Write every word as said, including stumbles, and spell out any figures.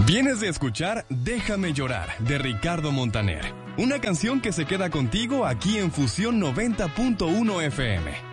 Vienes de escuchar Déjame llorar, de Ricardo Montaner. Una canción que se queda contigo aquí en Fusión noventa punto uno F M.